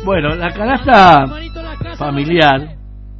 Bueno, la canasta familiar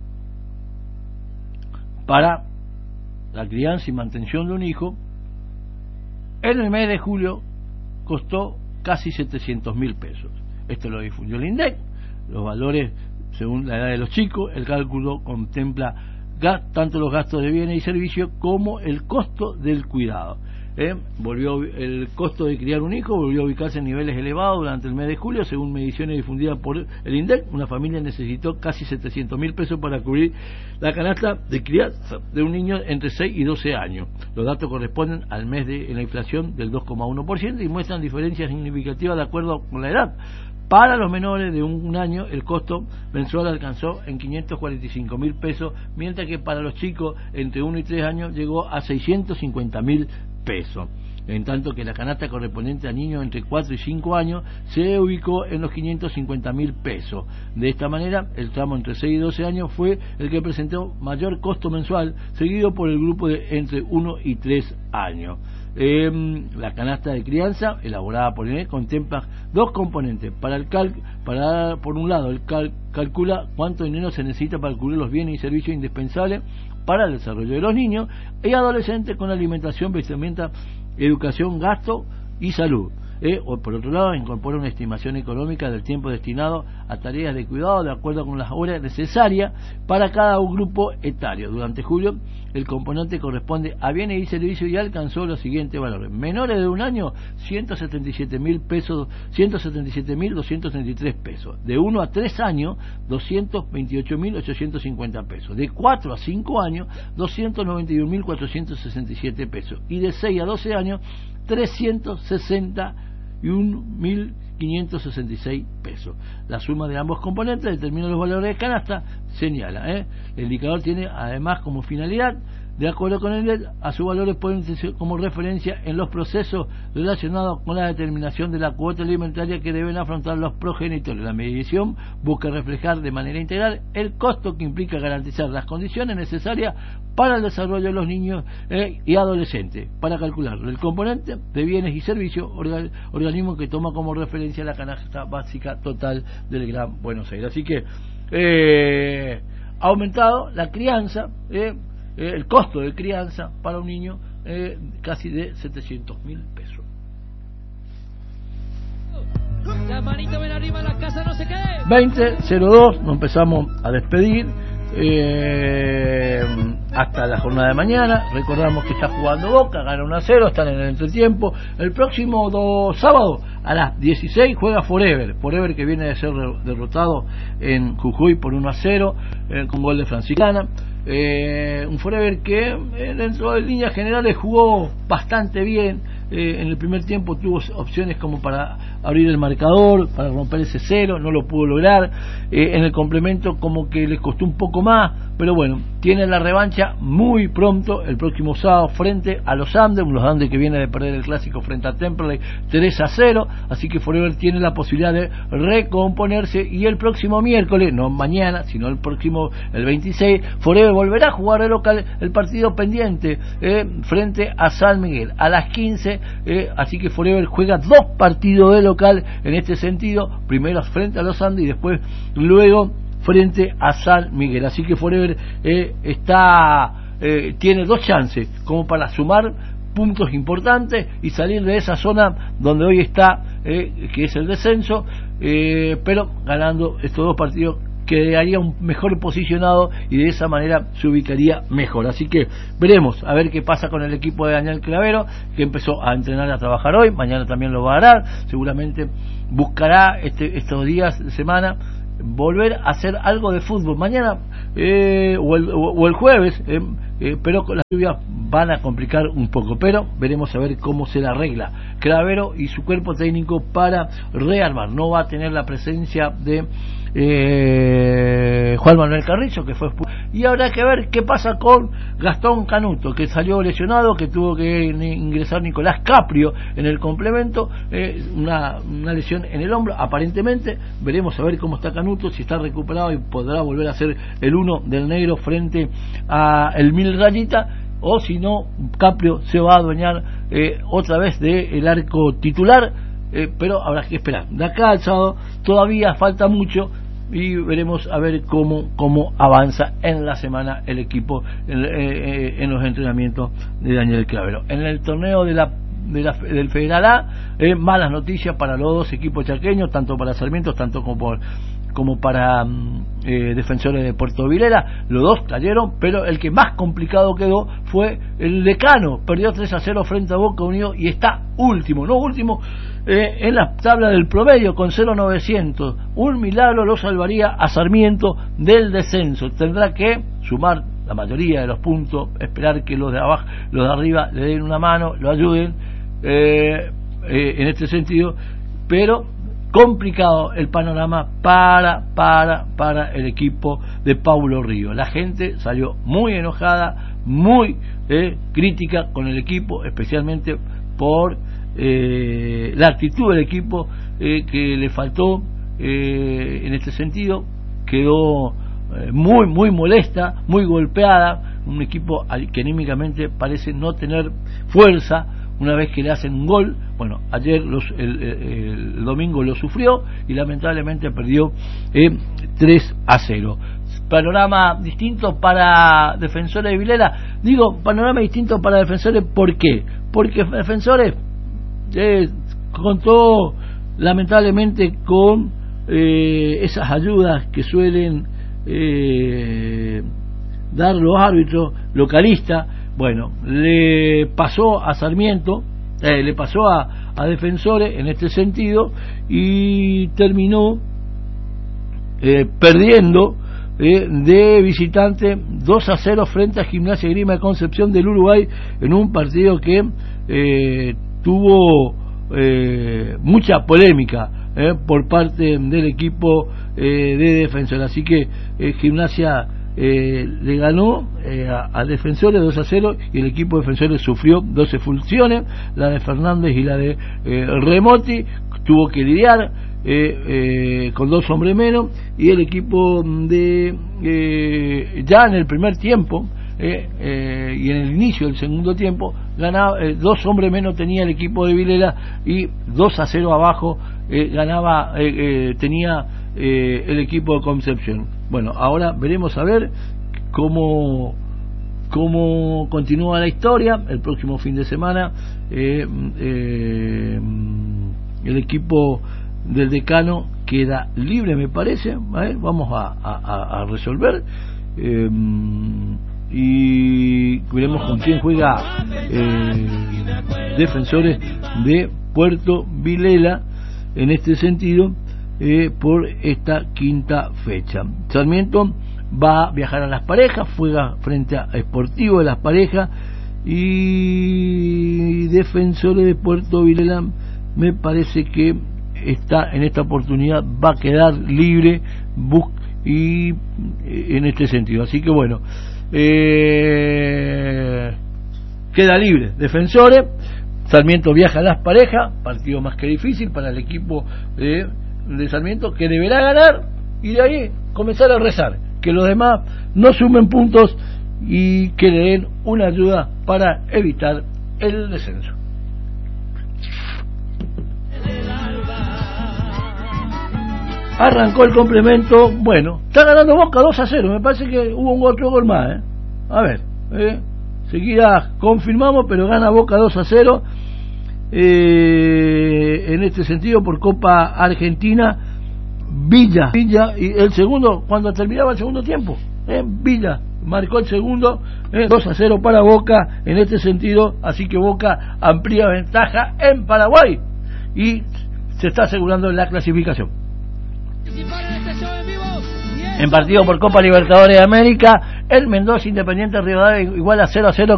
para la crianza y mantención de un hijo en el mes de julio costó casi 700.000 pesos. Esto lo difundió el INDEC. Los valores según la edad de los chicos. El cálculo contempla tanto los gastos de bienes y servicios como el costo del cuidado. Volvió el costo de criar un hijo volvió a ubicarse en niveles elevados durante el mes de julio. Según mediciones difundidas por el INDEC, una familia necesitó casi 700.000 pesos para cubrir la canasta de crianza de un niño entre 6 y 12 años. Los datos corresponden al mes de la inflación del 2,1% y muestran diferencias significativas de acuerdo con la edad. Para los menores de un año el costo mensual alcanzó en 545.000 pesos, mientras que para los chicos entre 1 y 3 años llegó a 650.000 pesos. En tanto que la canasta correspondiente a niños entre 4 y 5 años se ubicó en los 550.000 pesos. De esta manera, el tramo entre 6 y 12 años fue el que presentó mayor costo mensual, seguido por el grupo de entre 1 y 3 años. La canasta de crianza elaborada por el INDEC contempla dos componentes. Por un lado, calcula cuánto dinero se necesita para cubrir los bienes y servicios indispensables para el desarrollo de los niños y adolescentes con alimentación, vestimenta, educación, gasto y salud. O por otro lado, incorpora una estimación económica del tiempo destinado a tareas de cuidado de acuerdo con las horas necesarias para cada grupo etario. Durante julio, el componente corresponde a bienes y servicios y alcanzó los siguientes valores: menores de un año, 177.000 pesos, 177.233 pesos; de 1 a 3 años, 228.850 pesos; de 4 a 5 años, 291.467 pesos; y de 6 a 12 años, 361.566 pesos. La suma de ambos componentes determina los valores de canasta, señala. El indicador tiene además como finalidad, de acuerdo con el INDEC, a sus valores pueden ser como referencia en los procesos relacionados con la determinación de la cuota alimentaria que deben afrontar los progenitores. La medición busca reflejar de manera integral el costo que implica garantizar las condiciones necesarias para el desarrollo de los niños y adolescentes. Para calcularlo, el componente de bienes y servicios, organismo que toma como referencia la canasta básica total del Gran Buenos Aires. Así que ha aumentado la crianza, el costo de crianza para un niño casi de 700.000 pesos. La manito ven arriba, la casa no se quede. 20:02, nos empezamos a despedir hasta la jornada de mañana. Recordamos que está jugando Boca, gana 1-0, están en el entretiempo. El próximo sábado a las 16 juega Forever que viene de ser derrotado en Jujuy por 1-0 con gol de Franciscana. Un Forever que dentro de líneas generales jugó bastante bien. En el primer tiempo tuvo opciones como para abrir el marcador, para romper ese 0, no lo pudo lograr. En el complemento como que les costó un poco más, pero bueno, tiene la revancha muy pronto el próximo sábado frente a los Andes que viene de perder el clásico frente a Temperley 3-0, así que Forever tiene la posibilidad de recomponerse, y el próximo miércoles, no mañana sino el 26, Forever volverá a jugar de local el partido pendiente frente a San Miguel a las 15, así que Forever juega 2 partidos de local en este sentido, primero frente a los Andes y después luego frente a San Miguel. Así que Forever tiene 2 chances como para sumar puntos importantes y salir de esa zona donde hoy está, que es el descenso, pero ganando estos 2 partidos quedaría un mejor posicionado y de esa manera se ubicaría mejor. Así que veremos a ver qué pasa con el equipo de Daniel Clavero, que empezó a entrenar, a trabajar hoy, mañana también lo va a dar, seguramente buscará estos días de semana volver a hacer algo de fútbol mañana o el jueves, pero con las lluvias van a complicar un poco, pero veremos a ver cómo se la arregla Clavero y su cuerpo técnico para rearmar. No va a tener la presencia de Juan Manuel Carrizo, que fue expulsado, y habrá que ver qué pasa con Gastón Canuto, que salió lesionado, que tuvo que ingresar Nicolás Caprio en el complemento, una lesión en el hombro aparentemente. Veremos a ver cómo está Canuto, si está recuperado y podrá volver a ser el 1 del negro frente a el Mil Rayita, o si no, Caprio se va a adueñar otra vez del arco titular pero habrá que esperar. De acá al sábado todavía falta mucho y veremos a ver cómo avanza en la semana el equipo en los entrenamientos de Daniel Clavero. En el torneo del Federal A, malas noticias para los dos equipos chaqueños, tanto para Sarmiento, tanto como para Defensores de Puerto Vilera. Los dos cayeron, pero el que más complicado quedó fue el Decano. Perdió 3-0 frente a Boca Unido y está último en la tabla del promedio con 0.900. Un milagro lo salvaría a Sarmiento del descenso. Tendrá que sumar la mayoría de los puntos, esperar que los de abajo, los de arriba le den una mano, lo ayuden en este sentido, pero complicado el panorama para el equipo de Paulo Río. La gente salió muy enojada, muy crítica con el equipo, especialmente por la actitud del equipo, que le faltó en este sentido. Quedó muy molesta, muy golpeada, un equipo que anímicamente parece no tener fuerza una vez que le hacen un gol. Bueno, ayer el domingo lo sufrió y lamentablemente perdió 3-0. Panorama distinto para Defensores de Vilera. Digo panorama distinto para Defensores, ¿por qué? Porque Defensores contó lamentablemente con esas ayudas que suelen dar los árbitros localistas. Bueno, le pasó a Sarmiento, le pasó a Defensores en este sentido, y terminó perdiendo de visitante 2-0 frente a Gimnasia y Grima de Concepción del Uruguay, en un partido que tuvo mucha polémica por parte del equipo de Defensores. Así que Gimnasia le ganó a Defensores 2-0 y el equipo de Defensores sufrió 12 expulsiones, la de Fernández y la de Remotti. Tuvo que lidiar con 2 hombres menos, y el equipo de ya en el primer tiempo y en el inicio del segundo tiempo ganaba, 2 hombres menos tenía el equipo de Vilera, y 2-0 abajo tenía el equipo de Concepción. Bueno, ahora veremos a ver cómo continúa la historia. El próximo fin de semana el equipo del Decano queda libre, me parece. Vamos a resolver y veremos con quién juega Defensores de Puerto Vilela en este sentido, por esta quinta fecha. Sarmiento va a viajar a Las Parejas, juega frente a Sportivo de Las Parejas, y Defensores de Puerto Vilela me parece que en esta oportunidad va a quedar libre y en este sentido. Así que bueno, queda libre Defensores. Sarmiento viaja a Las Parejas, partido más que difícil para el equipo de Sarmiento, que deberá ganar y de ahí comenzar a rezar que los demás no sumen puntos y que le den una ayuda para evitar el descenso. Arrancó el complemento. Bueno, está ganando Boca 2-0. Me parece que hubo otro gol más, a ver, seguida confirmamos, pero gana Boca 2-0 en este sentido por Copa Argentina. Villa, y el segundo, cuando terminaba el segundo tiempo, Villa marcó el segundo, 2-0 para Boca en este sentido. Así que Boca amplía ventaja en Paraguay y se está asegurando la clasificación. En partido por Copa Libertadores de América, el Mendoza Independiente Rivadavia igual a 0-0